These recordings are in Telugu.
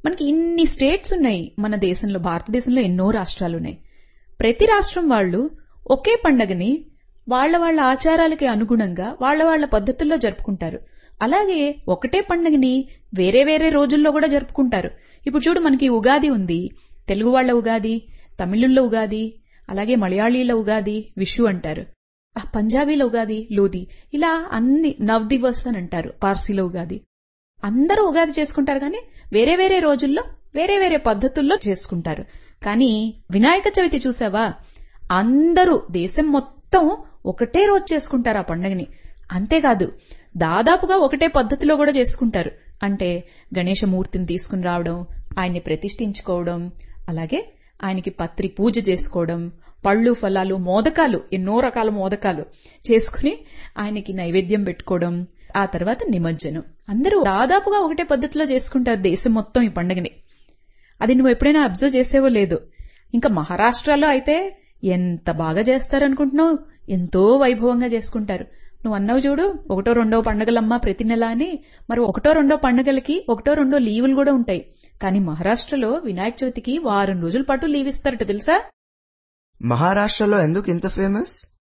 మనకి ఇన్ని స్టేట్స్ ఉన్నాయి మన దేశంలో, భారతదేశంలో ఎన్నో రాష్ట్రాలున్నాయి. ప్రతి రాష్ట్రం వాళ్ళు ఒకే పండగని వాళ్ళ వాళ్ళ ఆచారాలకి అనుగుణంగా వాళ్ళ వాళ్ళ పద్ధతుల్లో జరుపుకుంటారు. అలాగే ఒకటే పండగని వేరే వేరే రోజుల్లో కూడా జరుపుకుంటారు. ఇప్పుడు చూడు, మనకి ఉగాది ఉంది, తెలుగు వాళ్ళ ఉగాది, తమిళుల్లో ఉగాది, అలాగే మలయాళీల ఉగాది విషు అంటారు, పంజాబీల ఉగాది లోది, ఇలా అన్ని నవ్ దివస్ అని అంటారు పార్సీలో ఉగాది. అందరూ ఉగాది చేసుకుంటారు కానీ వేరే వేరే రోజుల్లో వేరే వేరే పద్ధతుల్లో చేసుకుంటారు. కానీ వినాయక చవితి చూసావా, అందరూ దేశం మొత్తం ఒకటే రోజు చేసుకుంటారు ఆ పండుగని. అంతేకాదు, దాదాపుగా ఒకటే పద్ధతిలో కూడా చేసుకుంటారు. అంటే గణేశమూర్తిని తీసుకుని రావడం, ఆయన్ని ప్రతిష్ఠించుకోవడం, అలాగే ఆయనకి పత్రి పూజ చేసుకోవడం, పళ్ళు ఫలాలు మోదకాలు, ఎన్నో రకాల మోదకాలు చేసుకుని ఆయనకి నైవేద్యం పెట్టుకోవడం, ఆ తర్వాత నిమజ్జనం. అందరూ దాదాపుగా ఒకటే పద్ధతిలో చేసుకుంటారు దేశం మొత్తం ఈ పండుగని. అది నువ్వు ఎప్పుడైనా అబ్జర్వ్ చేసేవో లేదు. ఇంకా మహారాష్ట్రలో అయితే ఎంత బాగా చేస్తారనుకుంటున్నావు, ఎంతో వైభవంగా చేసుకుంటారు. నువ్వు అన్నావు చూడు, ఒకటో రెండో పండుగలమ్మా ప్రతి నెల అని. మరి ఒకటో రెండో పండుగలకి ఒకటో రెండో లీవులు కూడా ఉంటాయి. కానీ మహారాష్ట్రలో వినాయక చవితికి వారం రోజుల పాటు లీవ్ ఇస్తారట తెలుసా? మహారాష్ట్రలో ఎందుకు ఇంత ఫేమస్?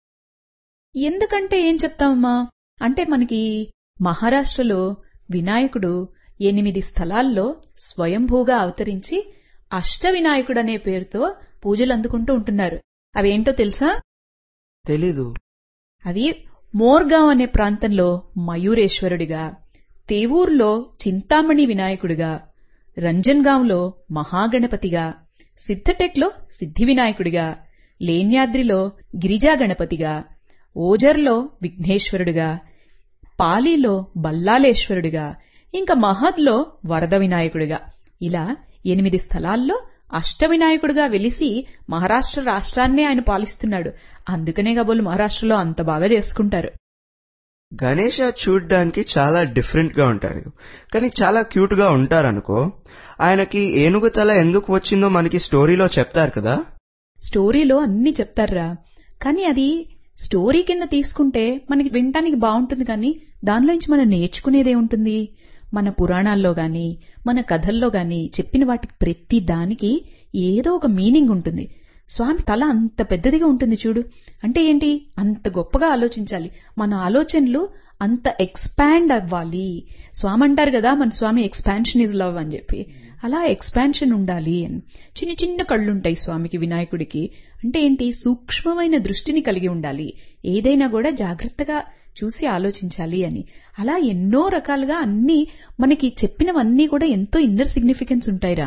ఎందుకంటే ఏం చెప్తామమ్మా అంటే, మనకి మహారాష్ట్రలో వినాయకుడు 8 స్థలాల్లో స్వయంభూగా అవతరించి అష్టవినాయకుడు అనే పేరుతో పూజలు అందుకుంటూ ఉంటున్నారు. అవేంటో తెలుసా? తెలీదు. అవి మోర్గావ్ అనే ప్రాంతంలో మయూరేశ్వరుడిగా, తేవూర్లో చింతామణి వినాయకుడిగా, రంజన్గాంలో మహాగణపతిగా, సిద్ధటెక్లో సిద్ధి వినాయకుడిగా, లేన్యాద్రిలో గిరిజా గణపతిగా, ఓజర్లో విఘ్నేశ్వరుడిగా, పాలీలో బల్లాలేశ్వరుడిగా, ఇంకా మహద్లో వరద వినాయకుడిగా, ఇలా 8 స్థలాల్లో అష్టవినాయకుడిగా వెలిసి మహారాష్ట్ర రాష్ట్రాన్నే ఆయన పాలిస్తున్నాడు. అందుకనే కాబోలు మహారాష్ట్రలో అంత బాగా చేసుకుంటారు. గణేష చూడ్డానికి చాలా డిఫరెంట్ గా ఉంటారు, కానీ చాలా క్యూట్ గా ఉంటారనుకో. ఆయనకి ఏనుగు తల ఎందుకు వచ్చిందో మనకి స్టోరీలో చెప్తారు కదా. స్టోరీలో అన్ని చెప్తారా, కానీ అది స్టోరీ కింద తీసుకుంటే మనకి వినటానికి బాగుంటుంది. కానీ దానిలోంచి మనం నేర్చుకునేదే ఉంటుంది. మన పురాణాల్లో గాని మన కథల్లో గాని చెప్పిన వాటికి ప్రతి దానికి ఏదో ఒక మీనింగ్ ఉంటుంది. స్వామి తల అంత పెద్దదిగా ఉంటుంది చూడు, అంటే ఏంటి, అంత గొప్పగా ఆలోచించాలి. మన ఆలోచనలు అంత ఎక్స్పాండ్ అవ్వాలి. స్వామి అంటారు కదా, మన స్వామి ఎక్స్పాన్షన్ ఈజ్ లవ్ అని చెప్పి, అలా ఎక్స్పాన్షన్ ఉండాలి అని. చిన్న చిన్న కళ్ళుంటాయి స్వామికి, వినాయకుడికి. అంటే ఏంటి, సూక్ష్మమైన దృష్టిని కలిగి ఉండాలి. ఏదైనా కూడా జాగ్రత్తగా చూసి ఆలోచించాలి అని. అలా ఎన్నో రకాలుగా అన్ని మనకి చెప్పినవన్నీ కూడా ఎంతో ఇన్నర్ సిగ్నిఫికెన్స్ ఉంటాయిరా.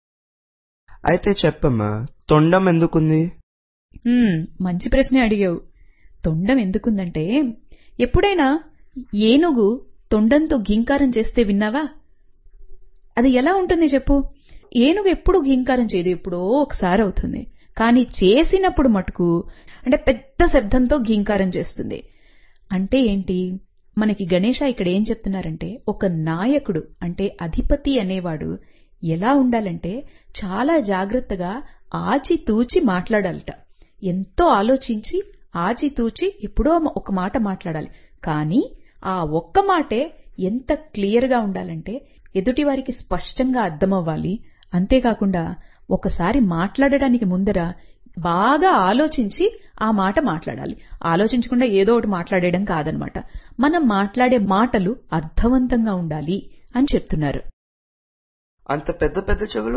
అయితే చెప్పమ్మా, తొండం ఎందుకుంది? మంచి ప్రశ్నే అడిగావు. తొండం ఎందుకుందంటే, ఎప్పుడైనా ఏనుగు తొండంతో ఘీంకారం చేస్తే విన్నావా? అది ఎలా ఉంటుంది చెప్పు? ఏనుగు ఎప్పుడు ఘీంకారం చేయదు, ఎప్పుడో ఒకసారి అవుతుంది. కానీ చేసినప్పుడు మటుకు అంటే పెద్ద శబ్దంతో ఘీంకారం చేస్తుంది. అంటే ఏంటి, మనకి గణేశ ఇక్కడ ఏం చెప్తున్నారంటే, ఒక నాయకుడు అంటే అధిపతి అనేవాడు ఎలా ఉండాలంటే చాలా జాగ్రత్తగా ఆచితూచి మాట్లాడాలట. ఎంతో ఆలోచించి ఆచితూచి ఎప్పుడో ఒక మాట మాట్లాడాలి. కానీ ఆ ఒక్క మాటే ఎంత క్లియర్ గా ఉండాలంటే ఎదుటి వారికి స్పష్టంగా అర్థమవ్వాలి. అంతేకాకుండా ఒకసారి మాట్లాడడానికి ముందర బాగా ఆలోచించి ఆ మాట మాట్లాడాలి. ఆలోచించకుండా ఏదో ఒకటి మాట్లాడడం కాదనమాట. మనం మాట్లాడే మాటలు అర్థవంతంగా ఉండాలి అని చెప్తున్నారు. అంత పెద్ద పెద్ద చెవులు?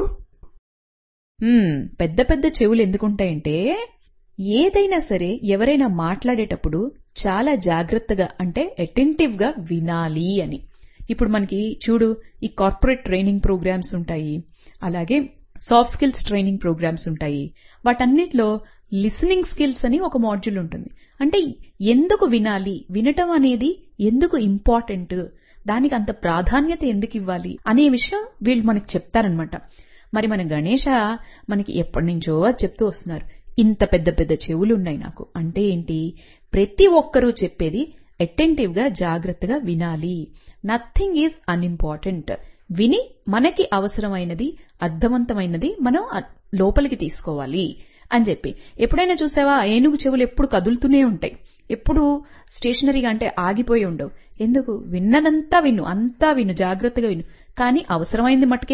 పెద్ద పెద్ద చెవులు ఎందుకుంటాయంటే, ఏదైనా సరే ఎవరైనా మాట్లాడేటప్పుడు చాలా జాగ్రత్తగా అంటే అటెంటివ్ గా వినాలి అని. ఇప్పుడు మనకి చూడు, ఈ కార్పొరేట్ ట్రైనింగ్ ప్రోగ్రామ్స్ ఉంటాయి, అలాగే సాఫ్ట్ స్కిల్స్ ట్రైనింగ్ ప్రోగ్రామ్స్ ఉంటాయి. వాటన్నిటిలో లిసనింగ్ స్కిల్స్ అని ఒక మాడ్యూల్ ఉంటుంది. అంటే ఎందుకు వినాలి, వినటం అనేది ఎందుకు ఇంపార్టెంట్, దానికి అంత ప్రాధాన్యత ఎందుకు ఇవ్వాలి అనే విషయం వీళ్ళు మనకి చెప్తారనమాట. మరి మన గణేశ మనకి ఎప్పటి నుంచో చెప్తూ వస్తున్నారు, ఇంత పెద్ద పెద్ద చెవులున్నాయి నాకు. అంటే ఏంటి, ప్రతి ఒక్కరూ చెప్పేది అటెంటివ్ గా జాగ్రత్తగా వినాలి. Nothing is unimportant. విని మనకి అవసరమైనది అర్థవంతమైనది మనం లోపలికి తీసుకోవాలి అని చెప్పి. ఎప్పుడైనా చూసావా, ఏనుగు చెవులు ఎప్పుడు కదులుతూనే ఉంటాయి, ఎప్పుడు స్టేషనరీగా అంటే ఆగిపోయి ఉండవు. ఎందుకు? విన్నదంతా విను, అంతా విను, జాగ్రత్తగా విను. కానీ అవసరమైంది మట్టుకే